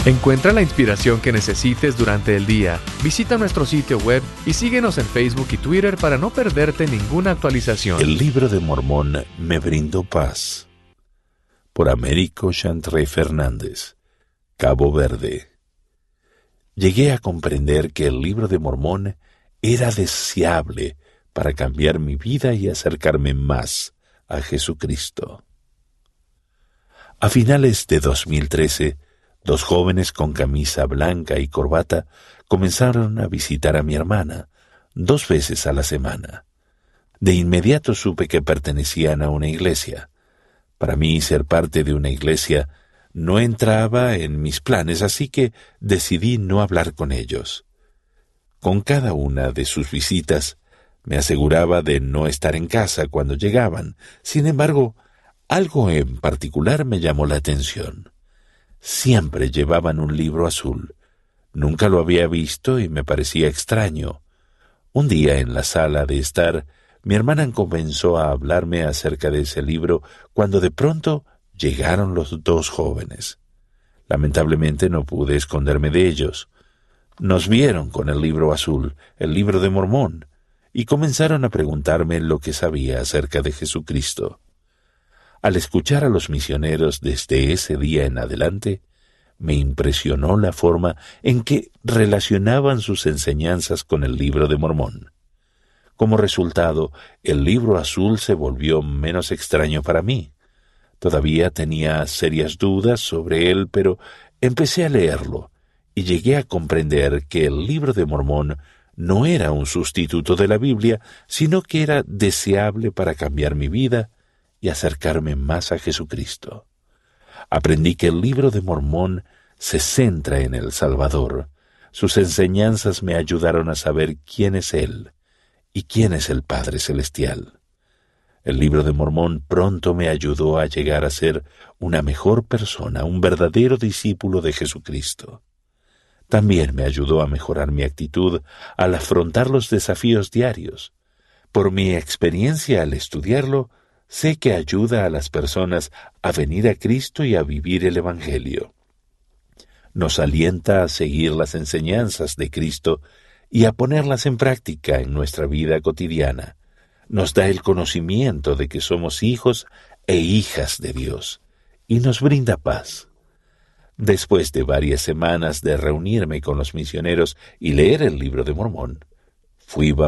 Encuentra la inspiración que necesites durante el día. Visita nuestro sitio web y síguenos en Facebook y Twitter para no perderte ninguna actualización. El libro de Mormón me brindó paz. Por Américo Chantrey Fernández, Cabo Verde. Llegué a comprender que el libro de Mormón era deseable para cambiar mi vida y acercarme más a Jesucristo. A finales de 2013, 2 jóvenes con camisa blanca y corbata comenzaron a visitar a mi hermana 2 veces a la semana. De inmediato supe que pertenecían a una iglesia. Para mí, ser parte de una iglesia no entraba en mis planes, así que decidí no hablar con ellos. Con cada una de sus visitas, me aseguraba de no estar en casa cuando llegaban. Sin embargo, algo en particular me llamó la atención. Siempre llevaban un libro azul. Nunca lo había visto y me parecía extraño. Un día en la sala de estar, mi hermana comenzó a hablarme acerca de ese libro cuando de pronto llegaron los 2 jóvenes. Lamentablemente no pude esconderme de ellos. Nos vieron con el libro azul, el libro de Mormón, y comenzaron a preguntarme lo que sabía acerca de Jesucristo. Al escuchar a los misioneros desde ese día en adelante, me impresionó la forma en que relacionaban sus enseñanzas con el libro de Mormón. Como resultado, el libro azul se volvió menos extraño para mí. Todavía tenía serias dudas sobre él, pero empecé a leerlo y llegué a comprender que el libro de Mormón no era un sustituto de la Biblia, sino que era deseable para cambiar mi vida y acercarme más a Jesucristo. Aprendí que el libro de Mormón se centra en el Salvador. Sus enseñanzas me ayudaron a saber quién es Él y quién es el Padre Celestial. El libro de Mormón pronto me ayudó a llegar a ser una mejor persona, un verdadero discípulo de Jesucristo. También me ayudó a mejorar mi actitud al afrontar los desafíos diarios. Por mi experiencia al estudiarlo, sé que ayuda a las personas a venir a Cristo y a vivir el Evangelio. Nos alienta a seguir las enseñanzas de Cristo y a ponerlas en práctica en nuestra vida cotidiana. Nos da el conocimiento de que somos hijos e hijas de Dios y nos brinda paz. Después de varias semanas de reunirme con los misioneros y leer el libro de Mormón, fui